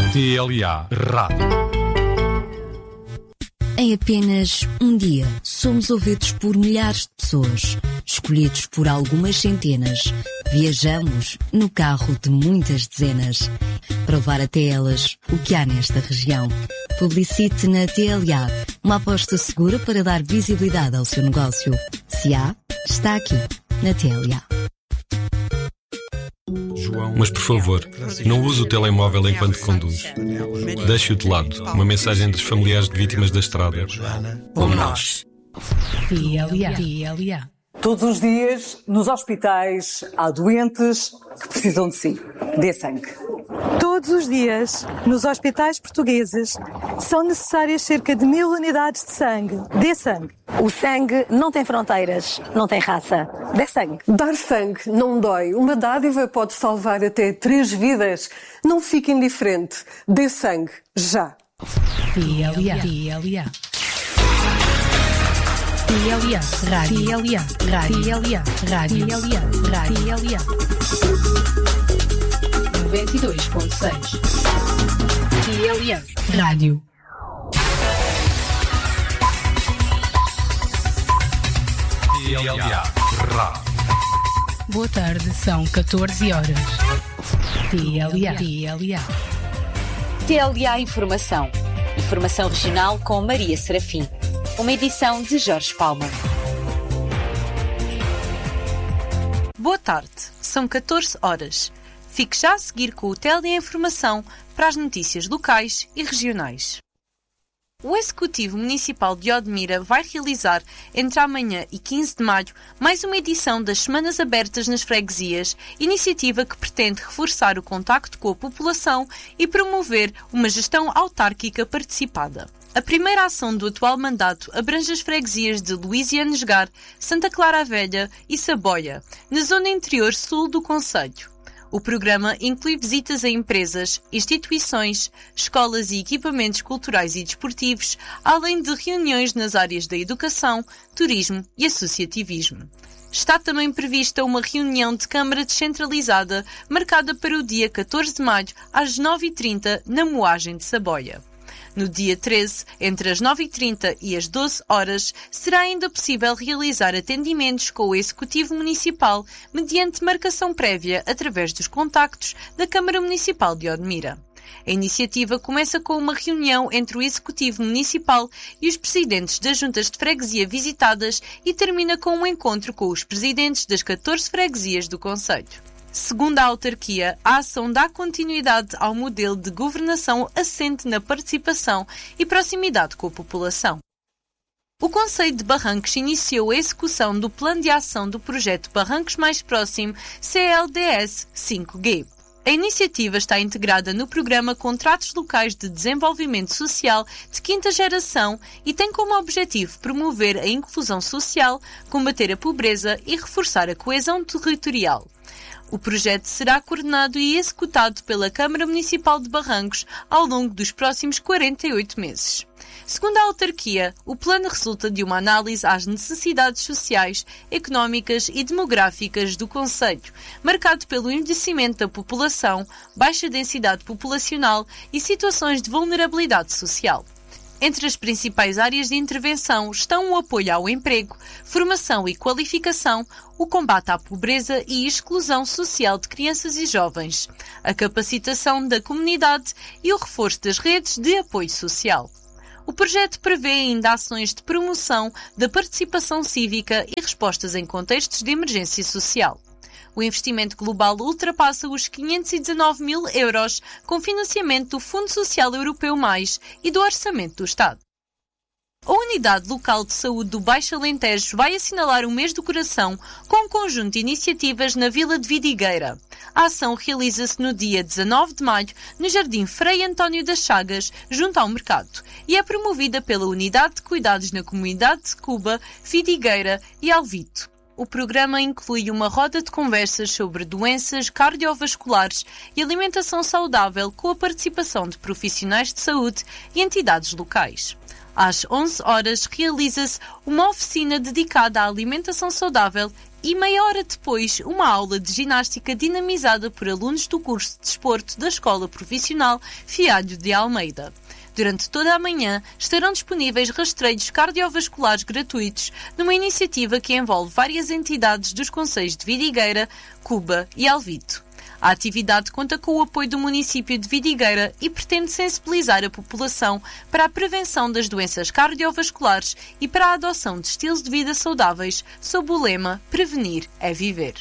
TLA Rádio. Em apenas um dia, somos ouvidos por milhares de pessoas, escolhidos por algumas centenas. Viajamos no carro de muitas dezenas, para levar até elas o que há nesta região. Publicite na TLA, uma aposta segura para dar visibilidade ao seu negócio. Se há, está aqui, na TLA. Mas, por favor, não use o telemóvel enquanto conduz. Deixe-o de lado. Uma mensagem dos familiares de vítimas da estrada. Como nós. TLA. Todos os dias, nos hospitais, há doentes que precisam de si. Dê sangue. Todos os dias, nos hospitais portugueses, são necessárias cerca de 1000 unidades de sangue. Dê sangue. O sangue não tem fronteiras, não tem raça. Dê sangue. Dar sangue não dói. Uma dádiva pode salvar até 3 vidas. Não fique indiferente. Dê sangue. Já. TLA. Rádio. 92.6. TLA Rádio. TLA Rádio. Boa tarde, são 14 horas. TLA. TLA Informação. Informação regional com Maria Serafim. Uma edição de Jorge Palma. Boa tarde, são 14 horas. Fique já a seguir com o TLA Informação para as notícias locais e regionais. O Executivo Municipal de Odmira vai realizar, entre amanhã e 15 de maio, mais uma edição das Semanas Abertas nas Freguesias, iniciativa que pretende reforçar o contacto com a população e promover uma gestão autárquica participada. A primeira ação do atual mandato abrange as freguesias de Luisianesgar, Santa Clara a Velha e Saboia, na zona interior sul do concelho. O programa inclui visitas a empresas, instituições, escolas e equipamentos culturais e desportivos, além de reuniões nas áreas da educação, turismo e associativismo. Está também prevista uma reunião de Câmara descentralizada, marcada para o dia 14 de maio, às 9h30, na Moagem de Saboia. No dia 13, entre as 9h30 e as 12 horas, será ainda possível realizar atendimentos com o Executivo Municipal mediante marcação prévia através dos contactos da Câmara Municipal de Odmira. A iniciativa começa com uma reunião entre o Executivo Municipal e os presidentes das juntas de freguesia visitadas e termina com um encontro com os presidentes das 14 freguesias do concelho. Segundo a autarquia, a ação dá continuidade ao modelo de governação assente na participação e proximidade com a população. O Concelho de Barrancos iniciou a execução do Plano de Ação do Projeto Barrancos Mais Próximo CLDS 5G. A iniciativa está integrada no programa Contratos Locais de Desenvolvimento Social de quinta geração e tem como objetivo promover a inclusão social, combater a pobreza e reforçar a coesão territorial. O projeto será coordenado e executado pela Câmara Municipal de Barrancos ao longo dos próximos 48 meses. Segundo a autarquia, o plano resulta de uma análise às necessidades sociais, económicas e demográficas do concelho, marcado pelo envelhecimento da população, baixa densidade populacional e situações de vulnerabilidade social. Entre as principais áreas de intervenção estão o apoio ao emprego, formação e qualificação, o combate à pobreza e exclusão social de crianças e jovens, a capacitação da comunidade e o reforço das redes de apoio social. O projeto prevê ainda ações de promoção da participação cívica e respostas em contextos de emergência social. O investimento global ultrapassa os 519 mil euros, com financiamento do Fundo Social Europeu Mais e do Orçamento do Estado. A Unidade Local de Saúde do Baixo Alentejo vai assinalar o Mês do Coração com um conjunto de iniciativas na Vila de Vidigueira. A ação realiza-se no dia 19 de maio no Jardim Frei António das Chagas, junto ao mercado, e é promovida pela Unidade de Cuidados na Comunidade de Cuba, Vidigueira e Alvito. O programa inclui uma roda de conversas sobre doenças cardiovasculares e alimentação saudável com a participação de profissionais de saúde e entidades locais. Às 11 horas realiza-se uma oficina dedicada à alimentação saudável e meia hora depois uma aula de ginástica dinamizada por alunos do curso de desporto da Escola Profissional Fialho de Almeida. Durante toda a manhã estarão disponíveis rastreios cardiovasculares gratuitos numa iniciativa que envolve várias entidades dos concelhos de Vidigueira, Cuba e Alvito. A atividade conta com o apoio do município de Vidigueira e pretende sensibilizar a população para a prevenção das doenças cardiovasculares e para a adoção de estilos de vida saudáveis sob o lema Prevenir é Viver.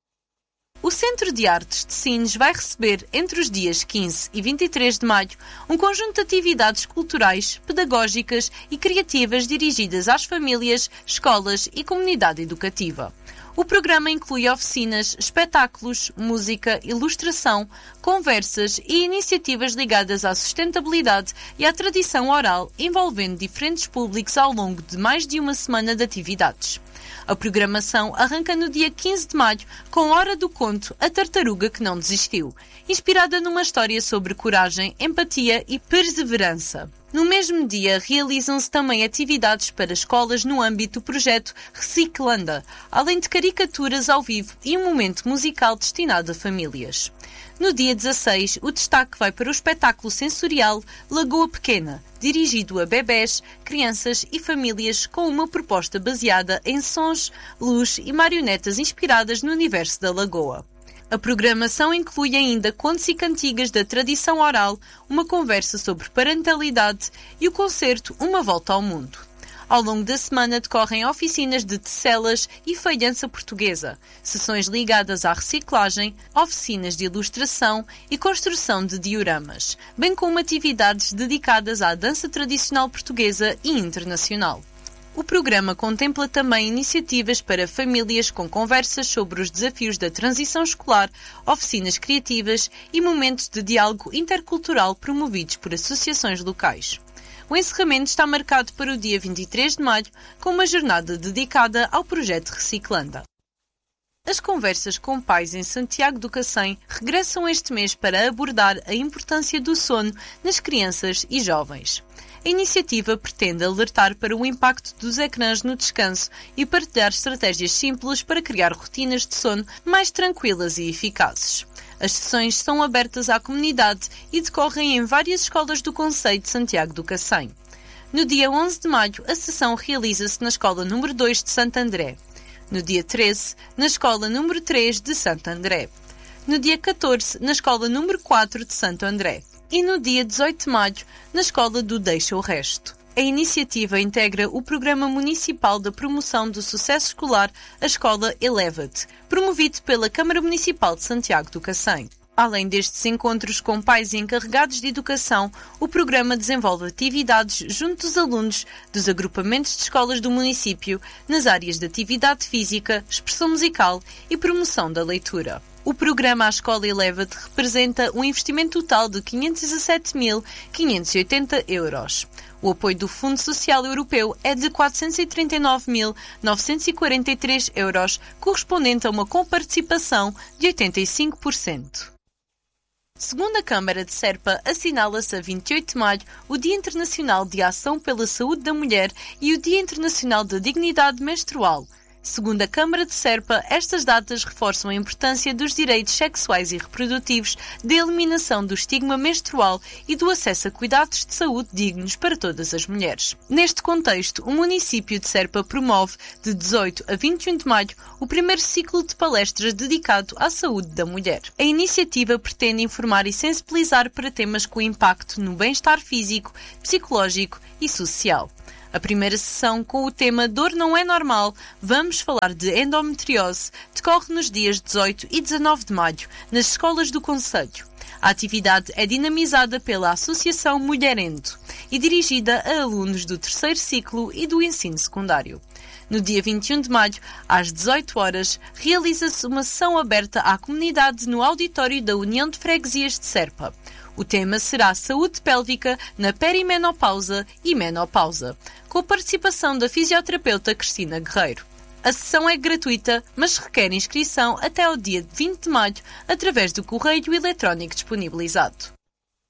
O Centro de Artes de Sines vai receber, entre os dias 15 e 23 de maio, um conjunto de atividades culturais, pedagógicas e criativas dirigidas às famílias, escolas e comunidade educativa. O programa inclui oficinas, espetáculos, música, ilustração, conversas e iniciativas ligadas à sustentabilidade e à tradição oral, envolvendo diferentes públicos ao longo de mais de uma semana de atividades. A programação arranca no dia 15 de maio com a Hora do Conto A Tartaruga que Não Desistiu, inspirada numa história sobre coragem, empatia e perseverança. No mesmo dia, realizam-se também atividades para escolas no âmbito do projeto Reciclanda, além de caricaturas ao vivo e um momento musical destinado a famílias. No dia 16, o destaque vai para o espetáculo sensorial Lagoa Pequena, dirigido a bebés, crianças e famílias com uma proposta baseada em sons, luz e marionetas inspiradas no universo da lagoa. A programação inclui ainda contos e cantigas da tradição oral, uma conversa sobre parentalidade e o concerto Uma Volta ao Mundo. Ao longo da semana decorrem oficinas de tecelas e feiança portuguesa, sessões ligadas à reciclagem, oficinas de ilustração e construção de dioramas, bem como atividades dedicadas à dança tradicional portuguesa e internacional. O programa contempla também iniciativas para famílias com conversas sobre os desafios da transição escolar, oficinas criativas e momentos de diálogo intercultural promovidos por associações locais. O encerramento está marcado para o dia 23 de maio, com uma jornada dedicada ao projeto Reciclanda. As conversas com pais em Santiago do Cacém regressam este mês para abordar a importância do sono nas crianças e jovens. A iniciativa pretende alertar para o impacto dos ecrãs no descanso e partilhar estratégias simples para criar rotinas de sono mais tranquilas e eficazes. As sessões são abertas à comunidade e decorrem em várias escolas do concelho de Santiago do Cacém. No dia 11 de maio, a sessão realiza-se na Escola número 2 de Santo André. No dia 13, na Escola número 3 de Santo André. No dia 14, na Escola número 4 de Santo André. E no dia 18 de maio, na Escola do Deixa o Resto. A iniciativa integra o Programa Municipal da Promoção do Sucesso Escolar, a Escola Eleva-te, promovido pela Câmara Municipal de Santiago do Cacém. Além destes encontros com pais e encarregados de educação, o programa desenvolve atividades junto dos alunos dos agrupamentos de escolas do município nas áreas de atividade física, expressão musical e promoção da leitura. O programa A Escola Eleva-te representa um investimento total de 517.580 euros. O apoio do Fundo Social Europeu é de 439.943 euros, correspondente a uma comparticipação de 85%. Segundo a Câmara de Serpa, assinala-se a 28 de maio o Dia Internacional de Ação pela Saúde da Mulher e o Dia Internacional da Dignidade Menstrual. Segundo a Câmara de Serpa, estas datas reforçam a importância dos direitos sexuais e reprodutivos, da eliminação do estigma menstrual e do acesso a cuidados de saúde dignos para todas as mulheres. Neste contexto, o município de Serpa promove, de 18 a 21 de maio, o primeiro ciclo de palestras dedicado à saúde da mulher. A iniciativa pretende informar e sensibilizar para temas com impacto no bem-estar físico, psicológico e social. A primeira sessão, com o tema Dor não é normal, vamos falar de endometriose, decorre nos dias 18 e 19 de maio, nas escolas do concelho. A atividade é dinamizada pela Associação Mulherendo e dirigida a alunos do terceiro ciclo e do ensino secundário. No dia 21 de maio, às 18 horas, realiza-se uma sessão aberta à comunidade no auditório da União de Freguesias de Serpa. O tema será Saúde Pélvica na Perimenopausa e Menopausa, com a participação da fisioterapeuta Cristina Guerreiro. A sessão é gratuita, mas requer inscrição até ao dia 20 de maio, através do correio eletrónico disponibilizado.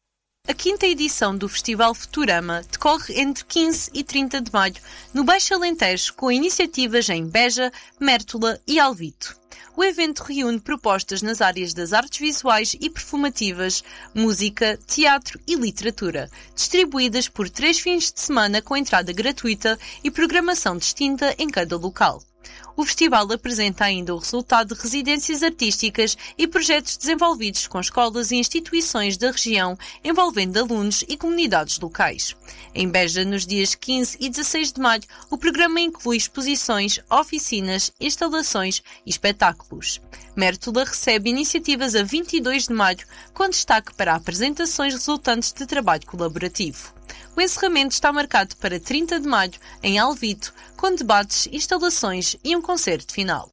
A 5ª edição do Festival Futurama decorre entre 15 e 30 de maio no Baixo Alentejo, com iniciativas em Beja, Mértola e Alvito. O evento reúne propostas nas áreas das artes visuais e perfumativas, música, teatro e literatura, distribuídas por 3 fins de semana com entrada gratuita e programação distinta em cada local. O festival apresenta ainda o resultado de residências artísticas e projetos desenvolvidos com escolas e instituições da região, envolvendo alunos e comunidades locais. Em Beja, nos dias 15 e 16 de maio, o programa inclui exposições, oficinas, instalações e espetáculos. Mértola recebe iniciativas a 22 de maio, com destaque para apresentações resultantes de trabalho colaborativo. O encerramento está marcado para 30 de maio, em Alvito, com debates, instalações e um concerto final.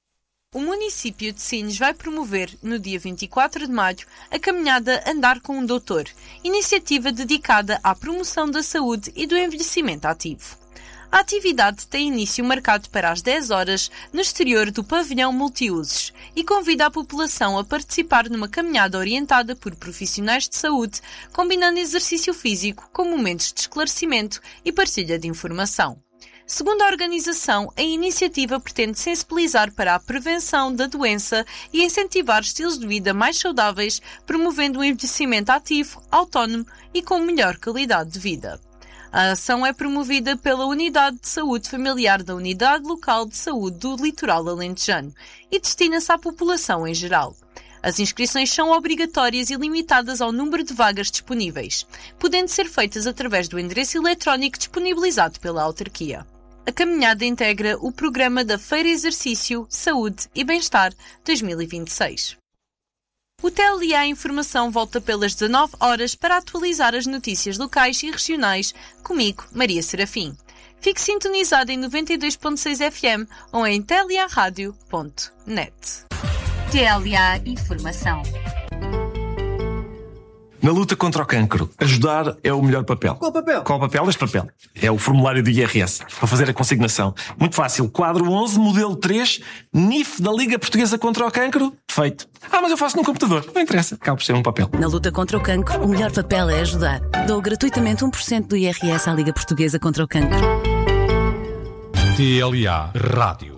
O município de Sines vai promover, no dia 24 de maio, a caminhada Andar com um Doutor, iniciativa dedicada à promoção da saúde e do envelhecimento ativo. A atividade tem início marcado para as 10 horas no exterior do pavilhão multiusos e convida a população a participar numa caminhada orientada por profissionais de saúde, combinando exercício físico com momentos de esclarecimento e partilha de informação. Segundo a organização, a iniciativa pretende sensibilizar para a prevenção da doença e incentivar estilos de vida mais saudáveis, promovendo um envelhecimento ativo, autónomo e com melhor qualidade de vida. A ação é promovida pela Unidade de Saúde Familiar da Unidade Local de Saúde do Litoral Alentejano e destina-se à população em geral. As inscrições são obrigatórias e limitadas ao número de vagas disponíveis, podendo ser feitas através do endereço eletrónico disponibilizado pela autarquia. A caminhada integra o programa da Feira Exercício, Saúde e Bem-Estar 2026. O TLA Informação volta pelas 19 horas para atualizar as notícias locais e regionais, comigo, Maria Serafim. Fique sintonizado em 92.6 FM ou em tlearadio.net. TLA Informação. Na luta contra o cancro, ajudar é o melhor papel. Qual papel? Qual papel? Este papel. É o formulário do IRS, para fazer a consignação. Muito fácil. Quadro 11, modelo 3, NIF da Liga Portuguesa contra o Cancro. Feito. Mas eu faço num computador. Não interessa. Acaba por ser um papel. Na luta contra o cancro, o melhor papel é ajudar. Dou gratuitamente 1% do IRS à Liga Portuguesa contra o Cancro. TLA Rádio.